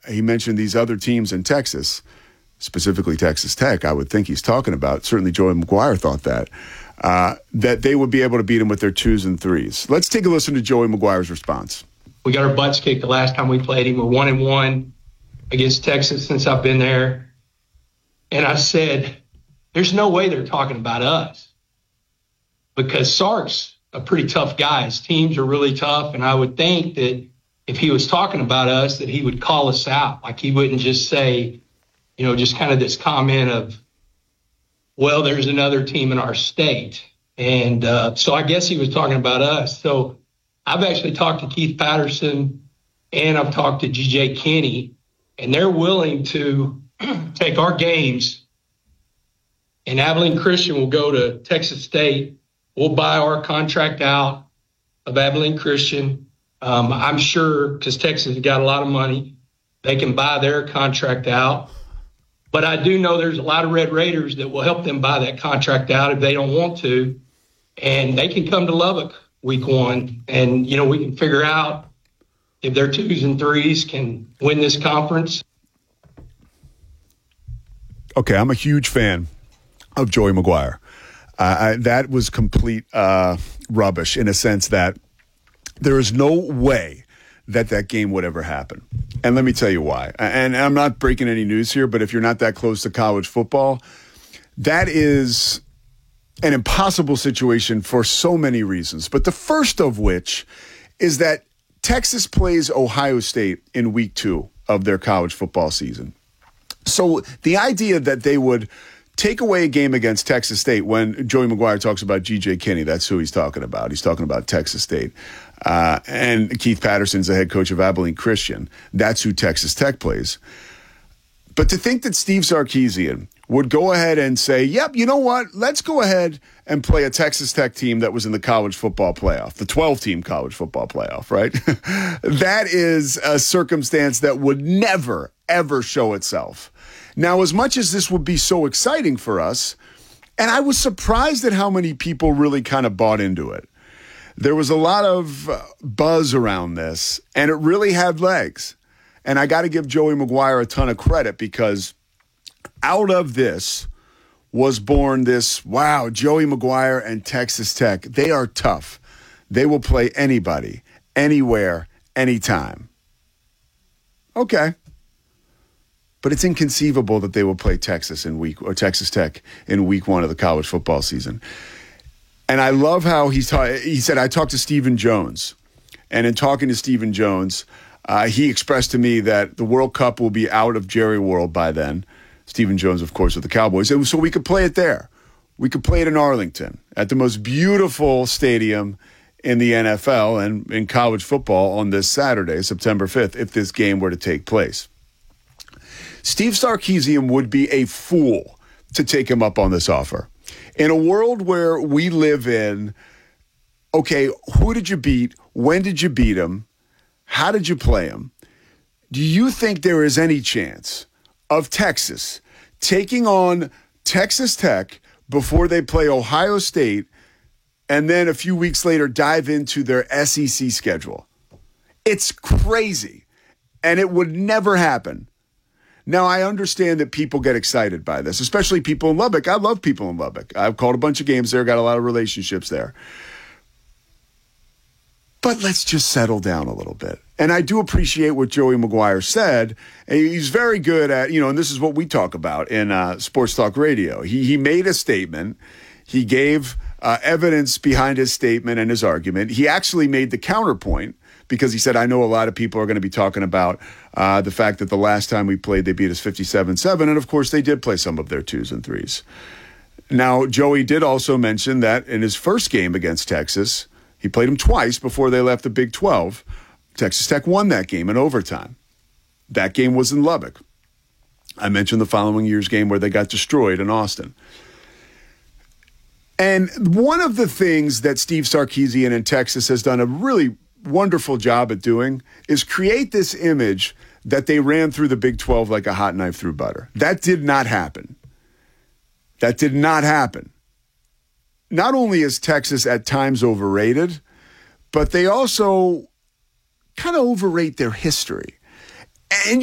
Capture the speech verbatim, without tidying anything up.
he mentioned these other teams in Texas, specifically Texas Tech, I would think he's talking about. Certainly Joey McGuire thought that, uh, that they would be able to beat him with their twos and threes. Let's take a listen to Joey McGuire's response. We got our butts kicked the last time we played him. We're one and one against Texas since I've been there. And I said, there's no way they're talking about us, because Sark's a pretty tough guy. His teams are really tough. And I would think that if he was talking about us, that he would call us out. Like, he wouldn't just say, you know, just kind of this comment of, well, there's another team in our state. And uh, so I guess he was talking about us. So I've actually talked to Keith Patterson and I've talked to G J Kinney, and they're willing to take our games, and Abilene Christian will go to Texas State. We'll buy our contract out of Abilene Christian. Um, I'm sure, because Texas has got a lot of money, they can buy their contract out. But I do know there's a lot of Red Raiders that will help them buy that contract out if they don't want to. And they can come to Lubbock week one, and, you know, we can figure out if their twos and threes can win this conference. Okay, I'm a huge fan of Joey McGuire. Uh, I, that was complete uh, rubbish in a sense that there is no way that that game would ever happen. And let me tell you why. And I'm not breaking any news here, but if you're not that close to college football, that is an impossible situation for so many reasons. But the first of which is that Texas plays Ohio State in week two of their college football season. So the idea that they would take away a game against Texas State, when Joey McGuire talks about G J Kinney, that's who he's talking about. He's talking about Texas State. Uh, and Keith Patterson's the head coach of Abilene Christian. That's who Texas Tech plays. But to think that Steve Sarkisian would go ahead and say, yep, you know what? Let's go ahead and play a Texas Tech team that was in the college football playoff, the twelve-team college football playoff, right? That is a circumstance that would never, ever show itself. Now, as much as this would be so exciting for us, and I was surprised at how many people really kind of bought into it. There was a lot of buzz around this, and it really had legs. And I got to give Joey McGuire a ton of credit, because out of this was born this, wow, Joey McGuire and Texas Tech, they are tough. They will play anybody, anywhere, anytime. Okay. But it's inconceivable that they will play Texas in week or Texas Tech in week one of the college football season. And I love how he's ta- he said, I talked to Stephen Jones. And in talking to Stephen Jones, uh, he expressed to me that the World Cup will be out of Jerry World by then. Stephen Jones, of course, with the Cowboys. And so we could play it there. We could play it in Arlington at the most beautiful stadium in the N F L and in college football on this Saturday, September fifth, if this game were to take place. Steve Sarkisian would be a fool to take him up on this offer. In a world where we live in, okay, who did you beat? When did you beat him? How did you play him? Do you think there is any chance of Texas taking on Texas Tech before they play Ohio State and then a few weeks later dive into their S E C schedule? It's crazy, and it would never happen. Now, I understand that people get excited by this, especially people in Lubbock. I love people in Lubbock. I've called a bunch of games there, got a lot of relationships there. But let's just settle down a little bit. And I do appreciate what Joey McGuire said. And he's very good at, you know, and this is what we talk about in uh, Sports Talk Radio. He, he made a statement. He gave uh, evidence behind his statement and his argument. He actually made the counterpoint, because he said, I know a lot of people are going to be talking about uh, the fact that the last time we played, they beat us fifty-seven seven. And, of course, they did play some of their twos and threes. Now, Joey did also mention that in his first game against Texas, he played them twice before they left the Big twelve. Texas Tech won that game in overtime. That game was in Lubbock. I mentioned the following year's game where they got destroyed in Austin. And one of the things that Steve Sarkisian in Texas has done a really wonderful job at doing is create this image that they ran through the Big twelve like a hot knife through butter. That did not happen. That did not happen. Not only is Texas at times overrated, but they also kind of overrate their history. And